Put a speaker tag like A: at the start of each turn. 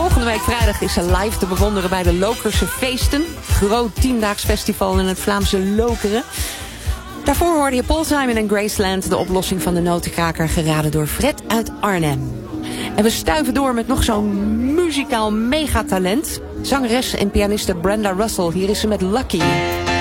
A: Volgende week vrijdag is ze live te bewonderen bij de Lokerse Feesten. Groot 10-daags festival in het Vlaamse Lokeren. Daarvoor hoorde je Paul Simon en Graceland, de oplossing van de notenkraker, geraden door Fred uit Arnhem. En we stuiven door met nog zo'n muzikaal megatalent. Zangeres en pianiste Brenda Russell. Hier is ze met Lucky.